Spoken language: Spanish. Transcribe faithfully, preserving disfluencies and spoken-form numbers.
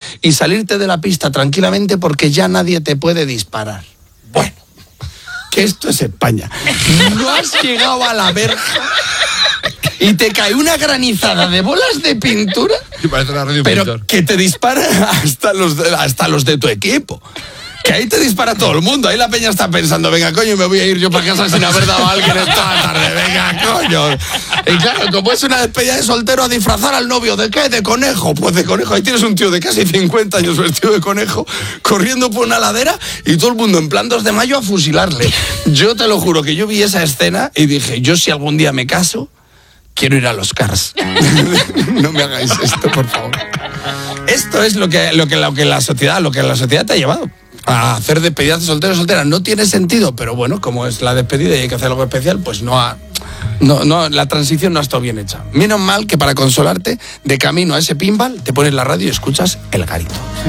y salirte de la pista tranquilamente porque ya nadie te puede disparar. Bueno, que esto es España. No has llegado a la verja y te cae una granizada de bolas de pintura, pero que te dispara hasta los, de, hasta los de tu equipo. Que ahí te dispara todo el mundo. Ahí la peña está pensando, venga, coño, me voy a ir yo para casa sin haber dado a alguien toda la tarde. Venga, coño. Y claro, como es una despedida de soltero, a disfrazar al novio. ¿De qué? De conejo. Pues de conejo. Ahí tienes un tío de casi cincuenta años vestido de conejo, corriendo por una ladera y todo el mundo en plan dos de mayo a fusilarle. Yo te lo juro que yo vi esa escena y dije, yo si algún día me caso, quiero ir a los Cars. No me hagáis esto, por favor. Esto es lo que, lo que, lo que la sociedad, lo que la sociedad te ha llevado a hacer despedidas de solteros y solteras. No tiene sentido, pero bueno, como es la despedida y hay que hacer algo especial, pues no ha, no, no, la transición no ha estado bien hecha. Menos mal que para consolarte, de camino a ese pinball, te pones la radio y escuchas El Garito.